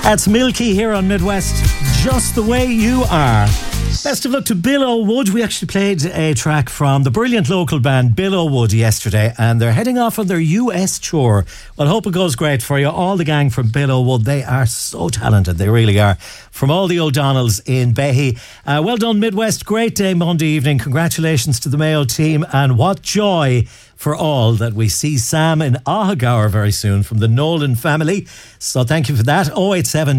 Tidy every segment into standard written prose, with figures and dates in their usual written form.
That's Milky here on Midwest, Just the Way You Are. Best of luck to Bill O'Wood. We actually played a track from the brilliant local band Bill O'Wood yesterday, and they're heading off on their US tour. Well, hope it goes great for you. All the gang from Bill O'Wood, they are so talented, they really are. From all the O'Donnells in Behy. Well done, Midwest. Great day Monday evening. Congratulations to the Mayo team, and what joy for all that we see Sam in Ahagaur very soon from the Nolan family. So thank you for that. 087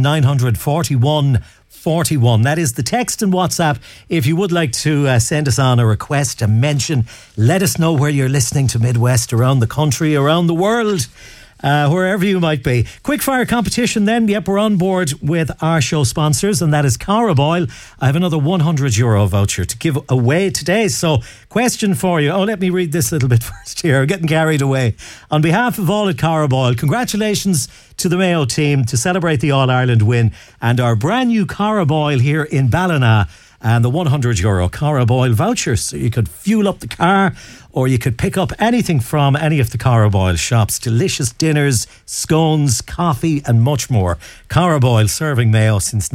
941 41. That is the text and WhatsApp. If you would like to send us on a request, a mention, let us know where you're listening to Midwest, around the country, around the world, wherever you might be. Quickfire competition then. Yep, we're on board with our show sponsors, and that is Caraboyle. I have another €100 voucher to give away today. So, question for you. Oh, let me read this a little bit first here. I'm getting carried away. On behalf of all at Caraboyle, congratulations to the Mayo team to celebrate the All-Ireland win and our brand new Caraboyle here in Ballina, and the €100 Caraboyle vouchers. So you could fuel up the car, or you could pick up anything from any of the Caraboyle shops. Delicious dinners, scones, coffee and much more. Caraboyle serving Mayo since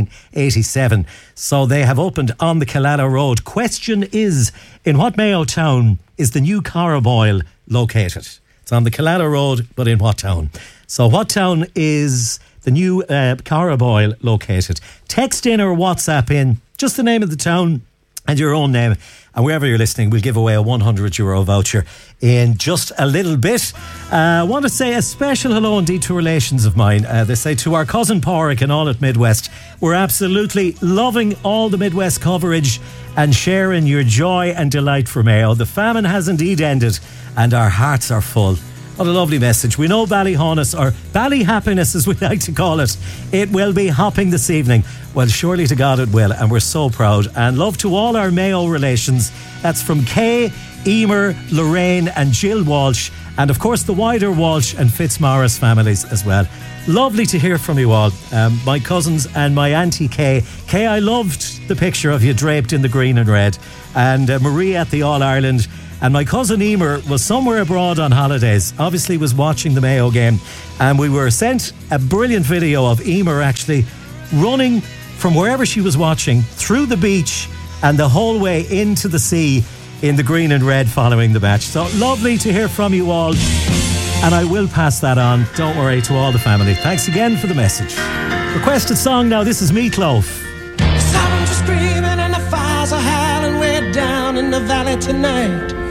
1987. So they have opened on the Killala Road. Question is, in what Mayo town is the new Caraboyle located? It's on the Killala Road, but in what town? So what town is the new Caraboyle located? Text in or WhatsApp in just the name of the town and your own name, and wherever you're listening, we'll give away a €100 voucher in just a little bit. I want to say a special hello indeed to relations of mine. They say to our cousin Pádraig and all at Midwest, we're absolutely loving all the Midwest coverage and sharing your joy and delight for Mayo. The famine has indeed ended and our hearts are full. What a lovely message. We know Ballyhonus, or Ballyhappiness as we like to call it, it will be hopping this evening. Well, surely to God it will, and we're so proud. And love to all our Mayo relations. That's from Kay, Emer, Lorraine and Jill Walsh, and of course the wider Walsh and Fitzmaurice families as well. Lovely to hear from you all. My cousins and my auntie Kay. Kay, I loved the picture of you draped in the green and red. And Marie at the All-Ireland. And my cousin Emer was somewhere abroad on holidays, obviously was watching the Mayo game, and we were sent a brilliant video of Emer actually running from wherever she was watching through the beach and the whole way into the sea in the green and red following the match. So lovely to hear from you all, and I will pass that on, don't worry, to all the family. Thanks again for the message. Requested song now, this is Meatloaf. The sirens are screaming and the fires are howling way down in the valley tonight.